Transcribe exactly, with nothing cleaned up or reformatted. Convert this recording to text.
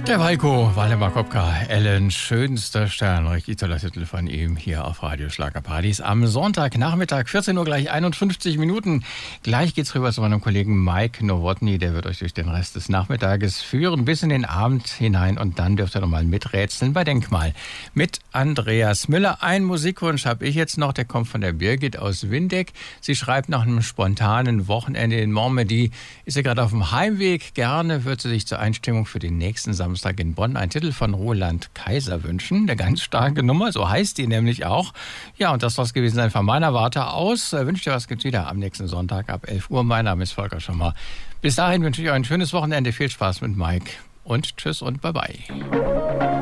Der Walko, Waldemar Kopka, Ellen, schönster Stern, richtig toller Titel von ihm hier auf Radio Schlagerpartys am Sonntagnachmittag, vierzehn Uhr gleich einundfünfzig Minuten. Gleich geht's rüber zu meinem Kollegen Mike Nowotny, der wird euch durch den Rest des Nachmittages führen, bis in den Abend hinein und dann dürft ihr nochmal miträtseln bei Denkmal mit Andreas Müller. Ein Musikwunsch habe ich jetzt noch, der kommt von der Birgit aus Windeck. Sie schreibt, nach einem spontanen Wochenende in Montmedy ist sie gerade auf dem Heimweg. Gerne wird sie sich zur Einstimmung für den nächsten Samstag in Bonn einen Titel von Roland Kaiser wünschen. Eine ganz starke Nummer, so heißt die nämlich auch. Ja, und das soll es gewesen sein von meiner Warte aus. Wünscht ihr was, gibt's wieder am nächsten Sonntag ab elf Uhr. Mein Name ist Volker Schommer. Bis dahin wünsche ich euch ein schönes Wochenende. Viel Spaß mit Mike und tschüss und bye bye.